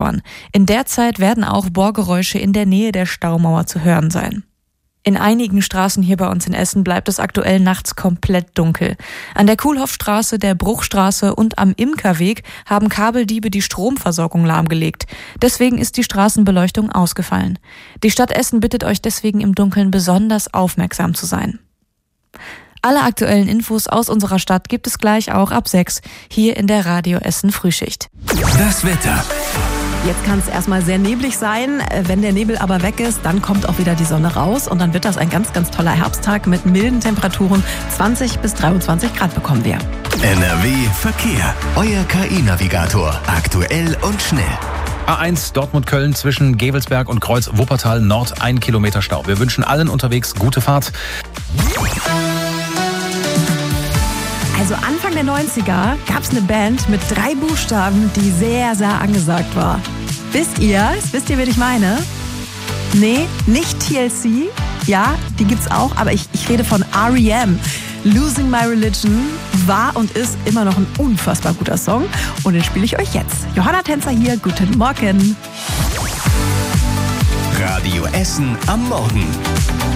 dauern. In der Zeit werden auch Bohrgeräusche in der Nähe der Staumauer zu hören sein. In einigen Straßen hier bei uns in Essen bleibt es aktuell nachts komplett dunkel. An der Kuhlhoffstraße, der Bruchstraße und am Imkerweg haben Kabeldiebe die Stromversorgung lahmgelegt. Deswegen ist die Straßenbeleuchtung ausgefallen. Die Stadt Essen bittet euch deswegen im Dunkeln besonders aufmerksam zu sein. Alle aktuellen Infos aus unserer Stadt gibt es gleich auch ab 6 hier in der Radio Essen Frühschicht. Das Wetter. Jetzt kann es erstmal sehr neblig sein. Wenn der Nebel aber weg ist, dann kommt auch wieder die Sonne raus und dann wird das ein ganz, ganz toller Herbsttag mit milden Temperaturen. 20 bis 23 Grad bekommen wir. NRW Verkehr. Euer KI-Navigator. Aktuell und schnell. A1 Dortmund-Köln zwischen Gevelsberg und Kreuz Wuppertal Nord 1 Kilometer Stau. Wir wünschen allen unterwegs gute Fahrt. Also Anfang der 90er gab es eine Band mit 3 Buchstaben, die sehr, sehr angesagt war. Wisst ihr, wen ich meine? Nee, nicht TLC. Ja, die gibt's auch, aber ich rede von R.E.M. Losing My Religion war und ist immer noch ein unfassbar guter Song. Und den spiele ich euch jetzt. Johanna Tänzer hier, guten Morgen. Radio Essen am Morgen.